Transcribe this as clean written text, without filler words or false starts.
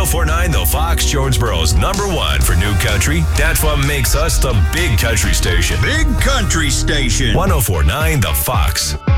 1049 The Fox, Jonesboro's #1 for new country. That's what makes us the big country station. Big country station. 1049 The Fox.